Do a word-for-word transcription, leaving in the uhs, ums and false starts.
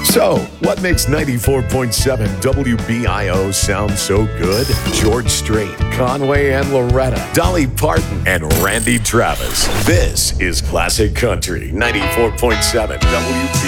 So, what makes ninety-four point seven W B I O sound so good? George Strait, Conway and Loretta, Dolly Parton, and Randy Travis. This is Classic Country ninety-four point seven W B I O.